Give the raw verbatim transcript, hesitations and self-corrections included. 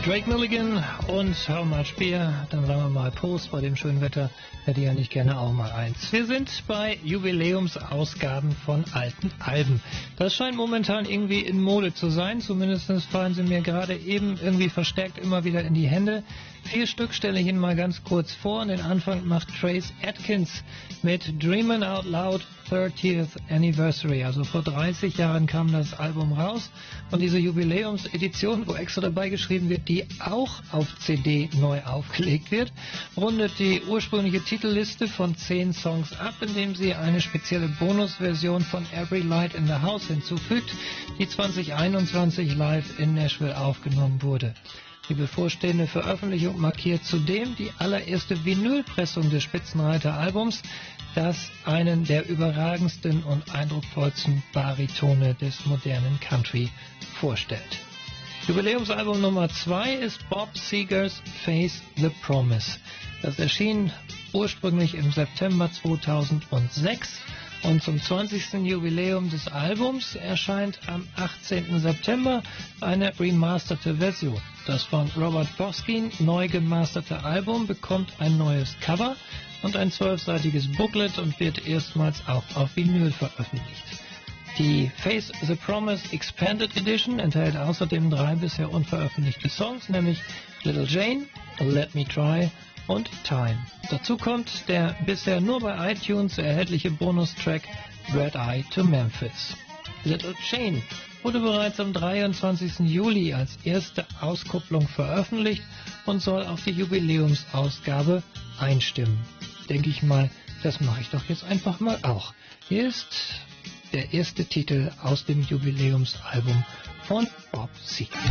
Drake Milligan und How Much Beer. Dann sagen wir mal Prost bei dem schönen Wetter. Hätte ja nicht gerne auch mal eins. Wir sind bei Jubiläumsausgaben von alten Alben. Das scheint momentan irgendwie in Mode zu sein. Zumindest fallen sie mir gerade eben irgendwie verstärkt immer wieder in die Hände. Vier Stück stelle ich Ihnen mal ganz kurz vor. Und den Anfang macht Trace Atkins mit Dreamin' Out Loud thirtieth Anniversary. Also vor dreißig Jahren kam das Album raus. Und diese Jubiläumsedition, wo extra dabei geschrieben wird, die auch auf C D neu aufgelegt wird, rundet die ursprüngliche Titelliste von zehn Songs ab, indem sie eine spezielle Bonusversion von Every Light in the House hinzufügt, die zwanzig einundzwanzig live in Nashville aufgenommen wurde. Die bevorstehende Veröffentlichung markiert zudem die allererste Vinylpressung des Spitzenreiter-Albums, das einen der überragendsten und eindrucksvollsten Baritone des modernen Country vorstellt. Jubiläumsalbum Nummer zwei ist Bob Seger's Face the Promise. Das erschien ursprünglich im September zweitausendsechs und zum zwanzigsten Jubiläum des Albums erscheint am achtzehnten September eine remasterte Version. Das von Robert Boskin neu gemasterte Album bekommt ein neues Cover und ein zwölfseitiges Booklet und wird erstmals auch auf Vinyl veröffentlicht. Die Face the Promise Expanded Edition enthält außerdem drei bisher unveröffentlichte Songs, nämlich Little Jane, Let Me Try und Time. Dazu kommt der bisher nur bei iTunes erhältliche Bonustrack Red Eye to Memphis. Little Jane wurde bereits am dreiundzwanzigsten Juli als erste Auskopplung veröffentlicht und soll auf die Jubiläumsausgabe einstimmen. Denke ich mal, das mache ich doch jetzt einfach mal auch. Hier ist der erste Titel aus dem Jubiläumsalbum von Bob Seger.